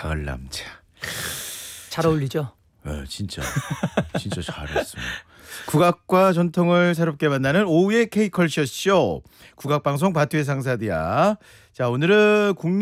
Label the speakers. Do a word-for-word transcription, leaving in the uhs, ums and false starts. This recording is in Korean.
Speaker 1: 가을 남자.
Speaker 2: 잘 어울리죠?
Speaker 1: 네, 진짜 진짜 잘했어요. 국악과 전통을 새롭게 만나는 오후의 K컬처 쇼. 국악방송 바투의 상사디아. 자, 오늘은 국립